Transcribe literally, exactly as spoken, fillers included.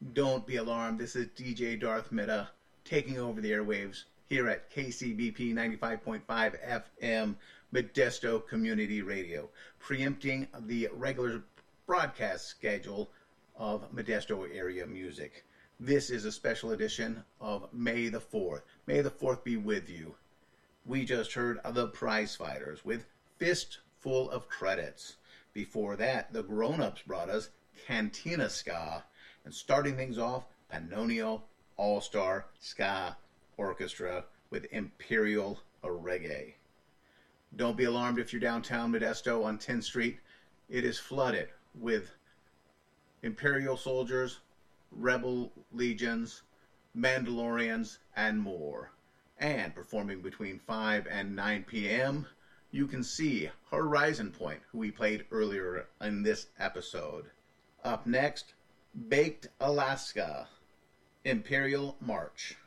Don't be alarmed. This is D J Darth Mitta taking over the airwaves here at K C B P ninety-five point five F M Modesto Community Radio, preempting the regular broadcast schedule of Modesto area music. This is a special edition of May the fourth. May the fourth be with you. We just heard The Prize Fighters with Fistful of Credits. Before that, the Grown Ups brought us Cantina Ska. And starting things off, Pannonio All-Star Ska Orchestra with Imperial Reggae. Don't be alarmed if you're downtown Modesto on tenth Street. It is flooded with Imperial soldiers, Rebel legions, Mandalorians, and more. And performing between five and nine p.m., you can see Horizon Point, who we played earlier in this episode. Up next, Baked Alaska, Imperial March.